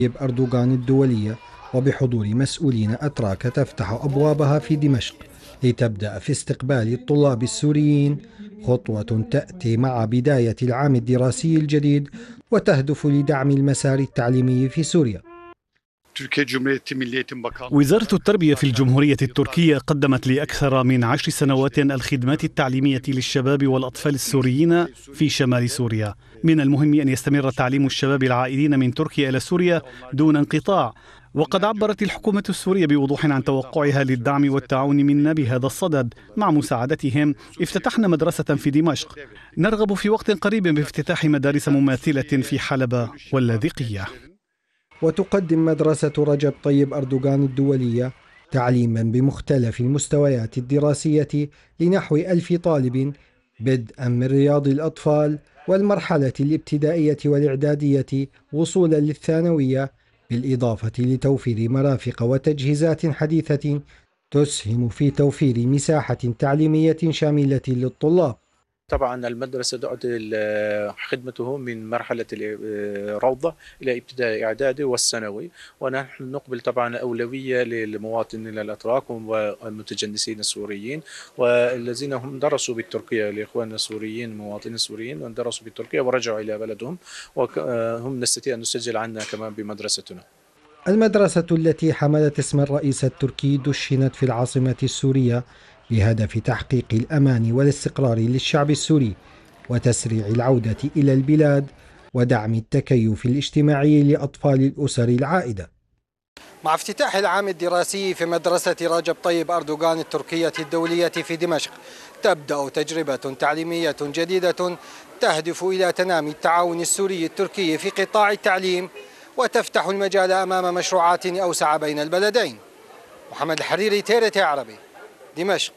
أردوغان الدولية وبحضور مسؤولين أتراك تفتح أبوابها في دمشق لتبدأ في استقبال الطلاب السوريين، خطوة تأتي مع بداية العام الدراسي الجديد وتهدف لدعم المسار التعليمي في سوريا. وزارة التربية في الجمهورية التركية قدمت لأكثر من 10 سنوات الخدمات التعليمية للشباب والأطفال السوريين في شمال سوريا. من المهم أن يستمر تعليم الشباب العائدين من تركيا إلى سوريا دون انقطاع، وقد عبرت الحكومة السورية بوضوح عن توقعها للدعم والتعاون منا بهذا الصدد. مع مساعدتهم افتتحنا مدرسة في دمشق، نرغب في وقت قريب بافتتاح مدارس مماثلة في حلب واللاذقية. وتقدم مدرسة رجب طيب أردوغان الدولية تعليما بمختلف المستويات الدراسية لنحو 1000 طالب، بدءا من رياض الأطفال والمرحلة الابتدائية والإعدادية وصولا للثانوية، بالإضافة لتوفير مرافق وتجهيزات حديثة تسهم في توفير مساحة تعليمية شاملة للطلاب. طبعا المدرسة تعد خدمته من مرحلة الروضة إلى ابتدائي إعدادي والثانوي، ونحن نقبل طبعا أولوية للمواطنين الأتراك والمتجنسين السوريين والذين هم درسوا بالتركيا، لإخواننا السوريين المواطنين السوريين ودرسوا بالتركيا ورجعوا إلى بلدهم، وهم نستطيع أن نسجل عنا كمان بمدرستنا. المدرسة التي حملت اسم الرئيس التركي دشنت في العاصمة السورية بهدف تحقيق الأمان والاستقرار للشعب السوري وتسريع العودة إلى البلاد ودعم التكيف الاجتماعي لأطفال الأسر العائدة. مع افتتاح العام الدراسي في مدرسة رجب طيب أردوغان التركية الدولية في دمشق، تبدأ تجربة تعليمية جديدة تهدف إلى تنامي التعاون السوري التركي في قطاع التعليم وتفتح المجال أمام مشروعات أوسع بين البلدين. محمد الحريري، TRT عربي، دمشق.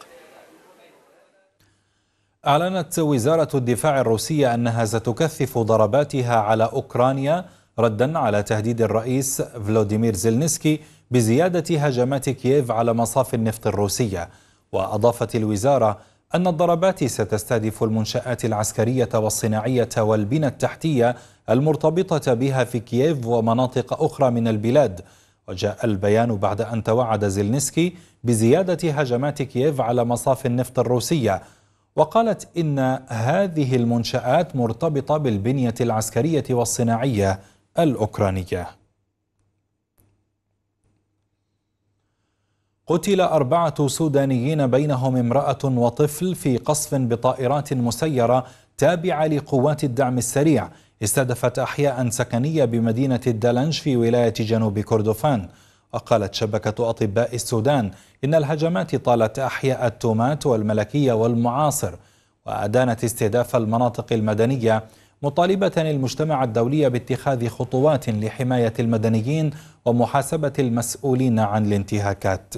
أعلنت وزارة الدفاع الروسية أنها ستكثف ضرباتها على أوكرانيا ردا على تهديد الرئيس فلوديمير زيلينسكي بزيادة هجمات كييف على مصافي النفط الروسية. وأضافت الوزارة أن الضربات ستستهدف المنشآت العسكرية والصناعية والبنى التحتية المرتبطة بها في كييف ومناطق أخرى من البلاد. وجاء البيان بعد أن توعد زيلينسكي بزيادة هجمات كييف على مصافي النفط الروسية، وقالت إن هذه المنشآت مرتبطة بالبنية العسكرية والصناعية الأوكرانية. قتل 4 سودانيين بينهم امرأة وطفل في قصف بطائرات مسيرة تابعة لقوات الدعم السريع استهدفت أحياء سكنية بمدينة الدلنج في ولاية جنوب كردفان. وقالت شبكة أطباء السودان إن الهجمات طالت أحياء التومات والملكية والمعاصر، وأدانت استهداف المناطق المدنية، مطالبة المجتمع الدولي باتخاذ خطوات لحماية المدنيين ومحاسبة المسؤولين عن الانتهاكات.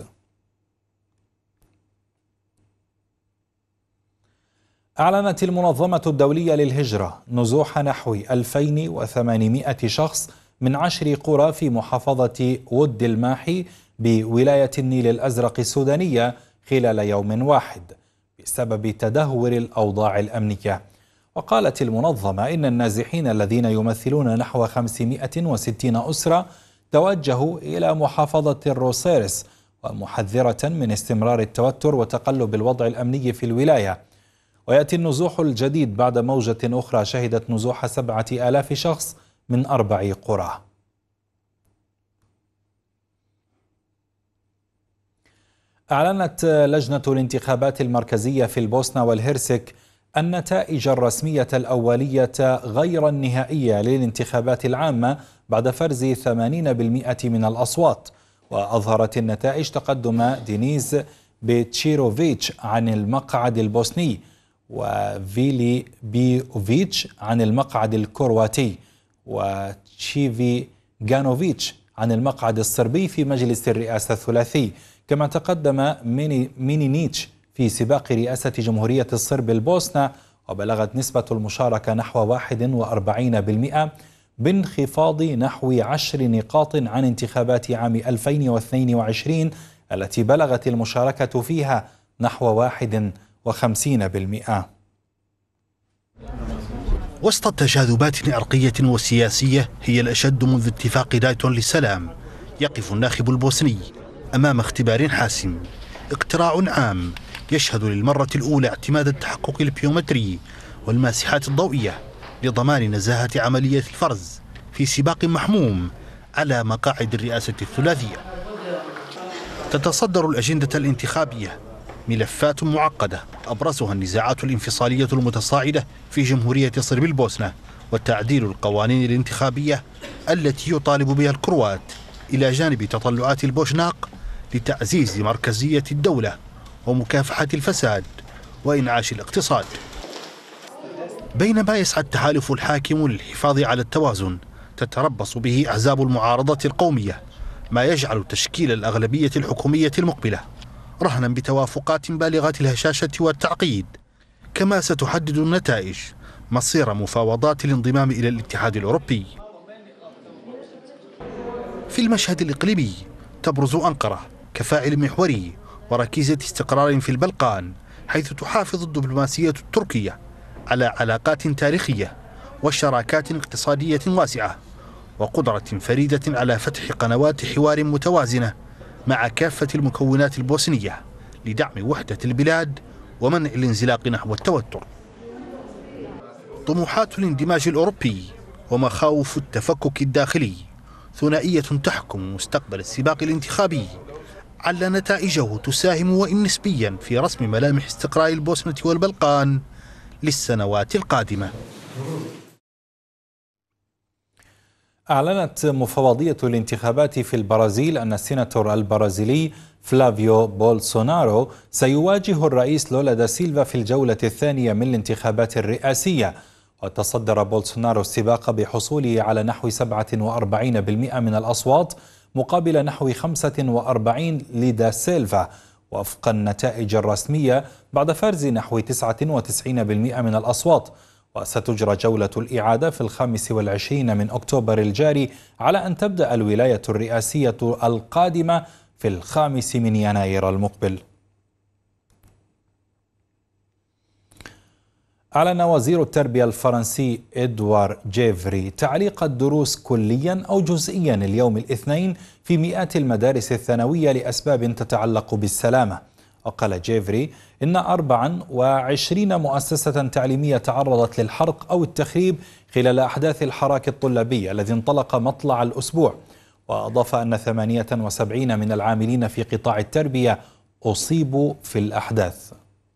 أعلنت المنظمة الدولية للهجرة نزوح نحو 2800 شخص من 10 قرى في محافظة ود الماحي بولاية النيل الأزرق السودانية خلال يوم واحد بسبب تدهور الأوضاع الأمنية. وقالت المنظمة إن النازحين الذين يمثلون نحو 560 أسرة توجهوا إلى محافظة الروسيرس، ومحذرة من استمرار التوتر وتقلب الوضع الأمني في الولاية. ويأتي النزوح الجديد بعد موجة أخرى شهدت نزوح 7000 شخص من 4 قرى. أعلنت لجنة الانتخابات المركزية في البوسنة والهرسك النتائج الرسمية الأولية غير النهائية للانتخابات العامة بعد فرز 80% من الأصوات. وأظهرت النتائج تقدم دينيز بيتشيروفيتش عن المقعد البوسني وفيلي بيوفيتش عن المقعد الكرواتي وتشيفي جانوفيتش عن المقعد الصربي في مجلس الرئاسة الثلاثي. كما تقدم مينينيتش في سباق رئاسة جمهورية الصرب البوسنة، وبلغت نسبة المشاركة نحو 41% بانخفاض نحو 10 نقاط عن انتخابات عام 2022 التي بلغت المشاركة فيها نحو 51%. وسط تجاذبات عرقية وسياسية هي الأشد منذ اتفاق دايتون للسلام، يقف الناخب البوسني أمام اختبار حاسم. اقتراع عام يشهد للمرة الأولى اعتماد التحقق البيومتري والماسحات الضوئية لضمان نزاهة عملية الفرز في سباق محموم على مقاعد الرئاسة الثلاثية. تتصدر الأجندة الانتخابية ملفات معقدة أبرزها النزاعات الانفصالية المتصاعدة في جمهورية صرب البوسنة وتعديل القوانين الانتخابية التي يطالب بها الكروات، إلى جانب تطلعات البوشناق لتعزيز مركزية الدولة ومكافحة الفساد وإنعاش الاقتصاد. بينما يسعى التحالف الحاكم للحفاظ على التوازن تتربص به أحزاب المعارضة القومية، ما يجعل تشكيل الأغلبية الحكومية المقبلة رهنا بتوافقات بالغة الهشاشة والتعقيد، كما ستحدد النتائج مصير مفاوضات الانضمام إلى الاتحاد الأوروبي. في المشهد الإقليمي تبرز أنقرة كفاعل محوري وركيزة استقرار في البلقان، حيث تحافظ الدبلوماسية التركية على علاقات تاريخية وشراكات اقتصادية واسعة وقدرة فريدة على فتح قنوات حوار متوازنة مع كافة المكونات البوسنية لدعم وحدة البلاد ومنع الانزلاق نحو التوتر. طموحات الاندماج الأوروبي ومخاوف التفكك الداخلي ثنائية تحكم مستقبل السباق الانتخابي، على نتائجه تساهم وإن نسبيا في رسم ملامح استقرار البوسنة والبلقان للسنوات القادمة. أعلنت مفوضية الانتخابات في البرازيل أن السيناتور البرازيلي فلافيو بولسونارو سيواجه الرئيس لولا دا سيلفا في الجولة الثانية من الانتخابات الرئاسية. وتصدر بولسونارو السباق بحصوله على نحو 47% من الأصوات مقابل نحو 45 لدا سيلفا وفق النتائج الرسمية، بعد فرز نحو 99% من الأصوات. وستجرى جولة الإعادة في 25 من أكتوبر الجاري، على أن تبدأ الولاية الرئاسية القادمة في 5 من يناير المقبل. أعلن وزير التربية الفرنسي إدوار جيفري تعليق الدروس كليا أو جزئيا اليوم الاثنين في مئات المدارس الثانوية لأسباب تتعلق بالسلامة. وقال جيفري إن 24 مؤسسة تعليمية تعرضت للحرق أو التخريب خلال أحداث الحراك الطلابي الذي انطلق مطلع الأسبوع. وأضاف أن 78 من العاملين في قطاع التربية أصيبوا في الأحداث.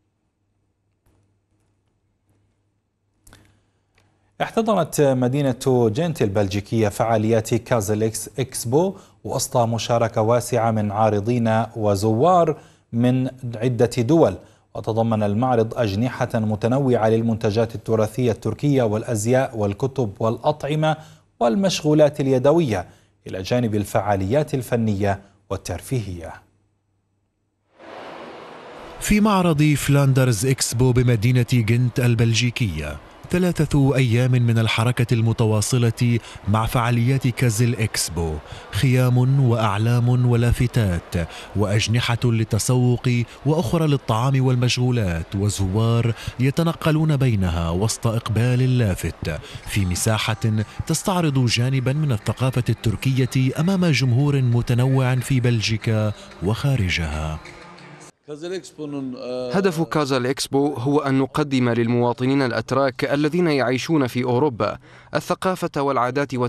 احتضنت مدينة جنت البلجيكية فعاليات كازليكس إكسبو وسط مشاركة واسعة من عارضين وزوار من عدة دول. وتضمن المعرض أجنحة متنوعة للمنتجات التراثية التركية والأزياء والكتب والأطعمة والمشغولات اليدوية، إلى جانب الفعاليات الفنية والترفيهية. في معرض فلاندرز إكسبو بمدينة جنت البلجيكية 3 أيام من الحركة المتواصلة مع فعاليات كازل إكسبو، خيام وأعلام ولافتات وأجنحة للتسوق وأخرى للطعام والمشغولات، وزوار يتنقلون بينها وسط إقبال لافت في مساحة تستعرض جانبا من الثقافة التركية أمام جمهور متنوع في بلجيكا وخارجها. هدف كازل إكسبو هو أن نقدم للمواطنين الأتراك الذين يعيشون في أوروبا الثقافة والعادات